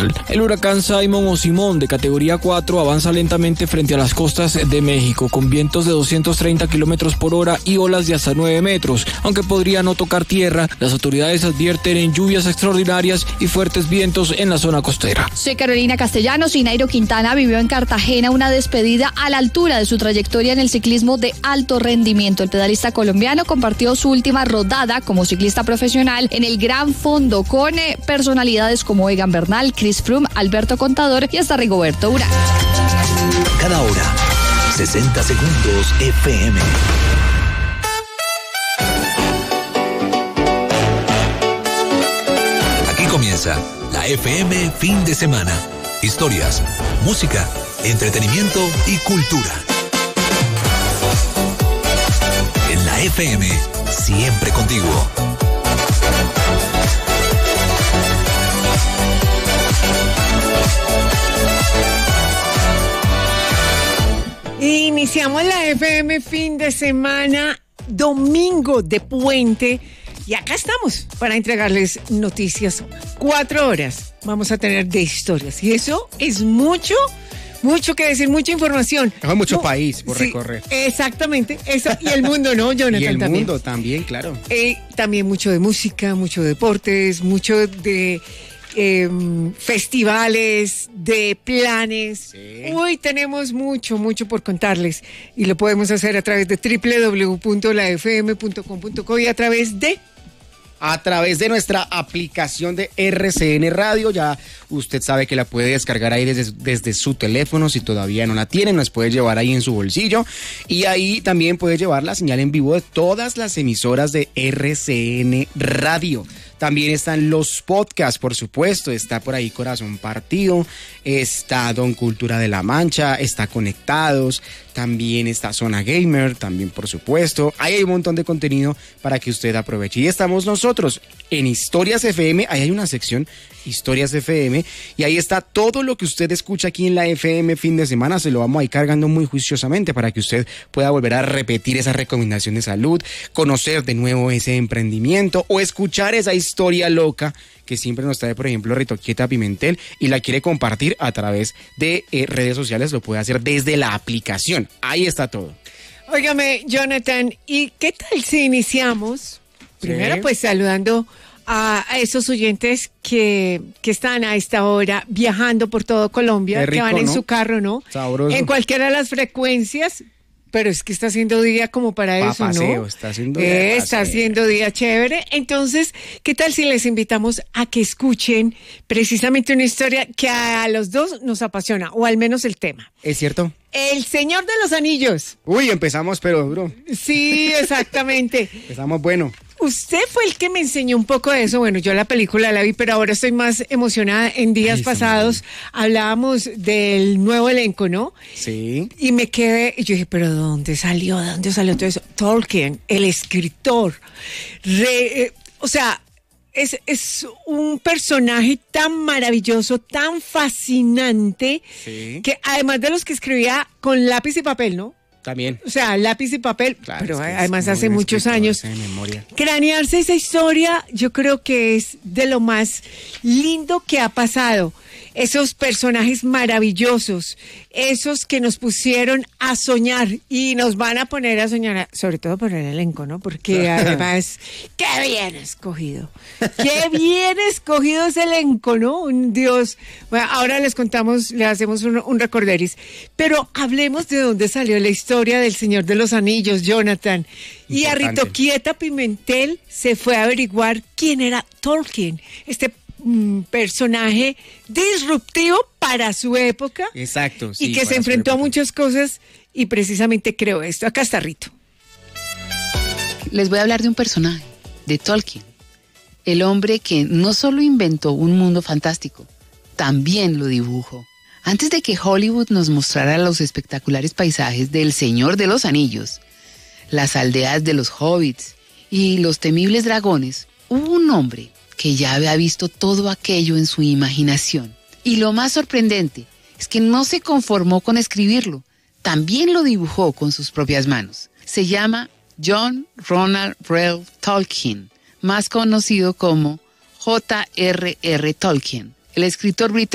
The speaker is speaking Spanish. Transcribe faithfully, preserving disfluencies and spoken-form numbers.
tropical. El huracán Simon o Simón de categoría cuatro avanza lentamente frente a las costas de México con vientos de doscientos treinta kilómetros por hora y olas de hasta nueve metros. Aunque podría no tocar tierra, las autoridades advierten en lluvias extraordinarias y fuertes vientos en la zona costera. Soy Carolina Castellanos y Nairo Quintana vivió en Cartagena una despedida a la altura de su trayectoria en el ciclismo de alto rendimiento. El pedalista colombiano compartió su última rodada como ciclista profesional en el Gran Fondo con eh, personalidades como Egan Bernal, Chris Froome, Alberto Contador y hasta Rigoberto Urán. Cada hora, sesenta segundos F M. Aquí comienza la F M Fin de Semana. Historias, música, entretenimiento y cultura. En la F M, siempre contigo. Iniciamos la F M Fin de Semana, domingo de puente, y acá estamos para entregarles noticias. Cuatro horas vamos a tener de historias, y eso es mucho, mucho que decir, mucha información. Hay mucho no, país por sí, recorrer. Exactamente, eso, y el mundo, ¿no, Jonathan? Y el también. mundo también, claro. Eh, también mucho de música, mucho de deportes, mucho de... Eh, festivales, de planes. Sí. Hoy tenemos mucho, mucho por contarles y lo podemos hacer a través de doble u doble u doble u punto la f m punto com punto co y a través de... A través de nuestra aplicación de R C N Radio. Ya usted sabe que la puede descargar ahí desde, desde su teléfono. Si todavía no la tiene, nos puede llevar ahí en su bolsillo. Y ahí también puede llevar la señal en vivo de todas las emisoras de R C N Radio. También están los podcasts, por supuesto. Está por ahí Corazón Partido, está Don Cultura de la Mancha, está Conectados, también está Zona Gamer, también por supuesto. Ahí hay un montón de contenido para que usted aproveche. Y estamos nosotros en Historias F M, ahí hay una sección Historias F M, y ahí está todo lo que usted escucha aquí en la F M Fin de Semana. Se lo vamos a ir cargando muy juiciosamente para que usted pueda volver a repetir esa recomendación de salud, conocer de nuevo ese emprendimiento o escuchar esa historia loca que siempre nos trae, por ejemplo, Rito Quieta Pimentel, y la quiere compartir a través de eh, redes sociales. Lo puede hacer desde la aplicación. Ahí está todo. Óigame, Jonathan, ¿y qué tal si iniciamos? Primero, sí. pues saludando a, a esos oyentes que, que están a esta hora viajando por todo Colombia, rico, que van en ¿no? su carro, ¿no? Sabroso. En cualquiera de las frecuencias. Pero es que está haciendo día como para pa eso, paseo, ¿no? Está haciendo día eh, Está haciendo día chévere. Entonces, ¿qué tal si les invitamos a que escuchen precisamente una historia que a los dos nos apasiona, o al menos el tema? ¿Es cierto? El Señor de los Anillos. Uy, empezamos pero duro. Sí, exactamente. Empezamos bueno. Usted fue el que me enseñó un poco de eso. Bueno, yo la película la vi, pero ahora estoy más emocionada. En días Ay, pasados hablábamos del nuevo elenco, ¿no? Sí. Y me quedé, y yo dije, ¿pero dónde salió? ¿De dónde salió todo eso? Tolkien, el escritor. Re, eh, o sea, es, es un personaje tan maravilloso, tan fascinante, sí. que además de los que escribía con lápiz y papel, ¿no? También. O sea, lápiz y papel, claro, pero es que además hace muchos años. Memoria. Cranearse esa historia, yo creo que es de lo más lindo que ha pasado. Esos personajes maravillosos, esos que nos pusieron a soñar y nos van a poner a soñar, sobre todo por el elenco, ¿no? Porque además, qué bien escogido, qué bien escogido ese elenco, ¿no? Un Dios. Bueno, ahora les contamos, le hacemos un, un recorderis, pero hablemos de dónde salió la historia del Señor de los Anillos, Jonathan. Importante. Y a Rito Quieta Pimentel se fue a averiguar quién era Tolkien, este un personaje disruptivo para su época. Exacto. Sí, y que se enfrentó a muchas cosas y precisamente creó esto. Acá está Rito. Les voy a hablar de un personaje, de Tolkien, el hombre que no solo inventó un mundo fantástico, también lo dibujó. Antes de que Hollywood nos mostrara los espectaculares paisajes del Señor de los Anillos, las aldeas de los hobbits y los temibles dragones, hubo un hombre que ya había visto todo aquello en su imaginación. Y lo más sorprendente es que no se conformó con escribirlo, también lo dibujó con sus propias manos. Se llama John Ronald Reuel Tolkien, más conocido como J R R Tolkien. El escritor británico